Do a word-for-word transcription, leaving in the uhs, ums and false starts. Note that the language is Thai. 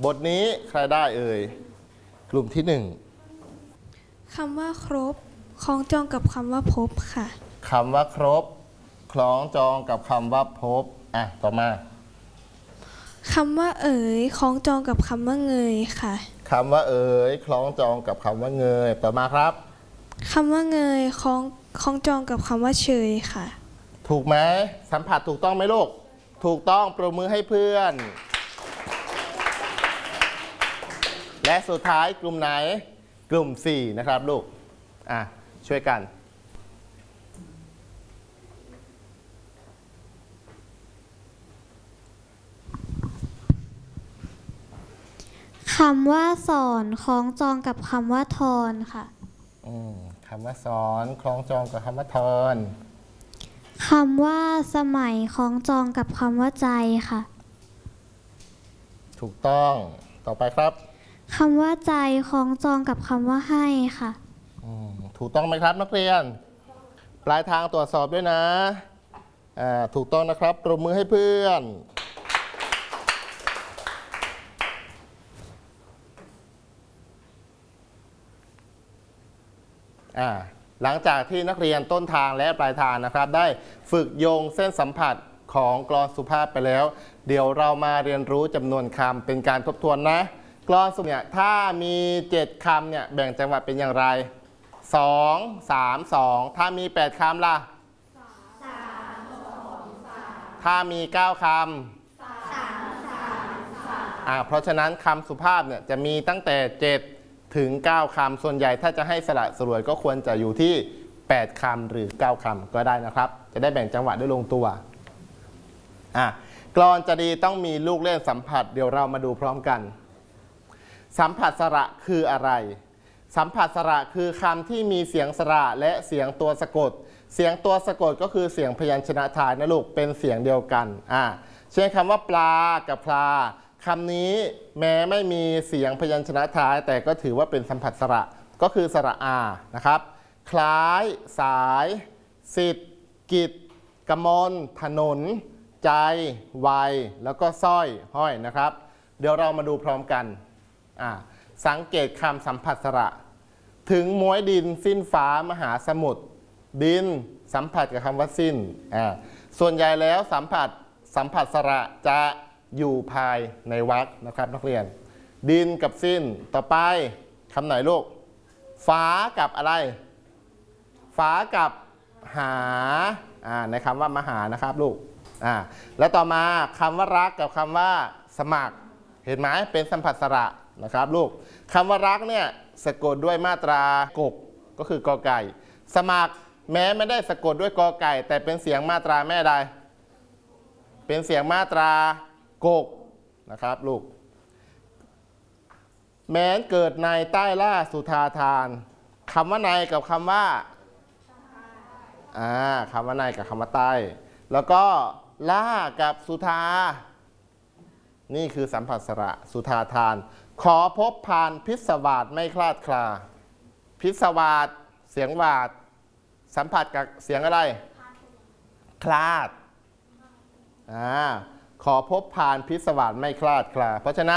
บทนี้ใครได้เอ่ยกลุ่มที่หนึ่งคำว่าครบคล้องจองกับคำว่าพบค่ะคำว่าครบคล้องจองกับคำว่าพบอ่ะต่อมาคำว่าเอ๋ยคล้องจองกับคำว่าเงยค่ะคำว่าเอ๋ยคล้องจองกับคำว่าเงยต่อมาครับคำว่าเงยคล้องคล้องจองกับคำว่าเฉยค่ะถูกไหมสัมผัสถูกต้องไหมลูกถูกต้องปรบมือให้เพื่อนและสุดท้ายกลุ่มไหนกลุ่มสี่นะครับลูกอ่ะช่วยกันคำว่าสอนคล้องจองกับคำว่าทอนค่ะคำว่าสอนคล้องจองกับคำว่าทอนคำว่าสมัยคล้องจองกับคำว่าใจค่ะถูกต้องต่อไปครับคำว่าใจคล้องจองกับคำว่าให้ค่ะถูกต้องไหมครับนักเรียนปลายทางตรวจสอบด้วยนะอ่าถูกต้องนะครับปรบมือให้เพื่อนอ่าหลังจากที่นักเรียนต้นทางและปลายทางนะครับได้ฝึกโยงเส้นสัมผัสของกลอนสุภาพไปแล้วเดี๋ยวเรามาเรียนรู้จำนวนคำเป็นการทบทวนนะกลอนสุภาพเนี่ยถ้ามีเจ็ดคำเนี่ยแบ่งจังหวะเป็นอย่างไรสอง สาม สองถ้ามีแปดคำล่ะถ้ามีเก้าคำอ่าเพราะฉะนั้นคำสุภาพเนี่ยจะมีตั้งแต่เจ็ดถึงเก้าคำส่วนใหญ่ถ้าจะให้สละสลวยก็ควรจะอยู่ที่แปดคำหรือเก้าคำก็ได้นะครับจะได้แบ่งจังหวะได้ลงตัวอ่ะกลอนจะดีต้องมีลูกเล่นสัมผัสเดี๋ยวเรามาดูพร้อมกันสัมผัสสระคืออะไรสัมผัสสระคือคำที่มีเสียงสระและเสียงตัวสะกดเสียงตัวสะกดก็คือเสียงพยัญชนะท้ายนะลูกเป็นเสียงเดียวกันอ่ะเช่นคำว่าปลากับพลาคำนี้แม้ไม่มีเสียงพยัญชนะท้ายแต่ก็ถือว่าเป็นสัมผัสสระก็คือสระอานะครับคล้ายสายสิทธิ์กิจกมลถนนใจวัยแล้วก็สร้อยห้อยนะครับเดี๋ยวเรามาดูพร้อมกันอ่าสังเกตคำสัมผัสสระถึงม้วยดินสิ้นฟ้ามหาสมุทรดินสัมผัสกับคำว่าสิ้นอ่าส่วนใหญ่แล้วสัมผัสสัมผัสสระจะอยู่ภายในวรรคนะครับนักเรียนดินกับสิ้นต่อไปคำไหนลูกฟ้ากับอะไรฟ้ากับหาอ่าในคำว่ามหานะครับลูกอ่าแล้วต่อมาคำว่ารักกับคำว่าสมัครเห็นไหมเป็นสัมผัสสระนะครับลูกคำว่ารักเนี่ยสะกดด้วยมาตรากกก็คือกอไก่สมัครแม้ไม่ได้สะกดด้วยกอไก่แต่เป็นเสียงมาตราแม่ใดเป็นเสียงมาตรากกนะครับลูกแม้นเกิดในใต้ล่าสุธาทานคำว่าในกับคำว่าอ่าคำว่าในกับคำว่าใต้แล้วก็ล่ากับสุธานี่คือสัมผัสสระสุธาทานขอพบผ่านพิศวาสไม่คลาดคลาพิศวาสเสียงวาดสัมผัสกับเสียงอะไรคลาดอ่าขอพบผ่านพิศวาสไม่คลาดคลาเพราะฉะนั้น